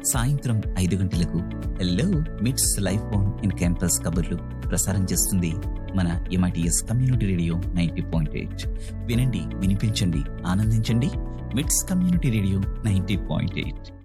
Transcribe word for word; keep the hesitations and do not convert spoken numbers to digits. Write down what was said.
సాయంత్రం ఐదు గంటలకు హలో మిట్స్ లైఫ్ ఆన్ ఇన్ క్యాంపస్ కబుర్లు ప్రసారం చేస్తుంది మన MITS community radio ninety point eight. వినండి, వినిపించండి, ఆనందించండి. మిట్స్ community radio ninety point eight.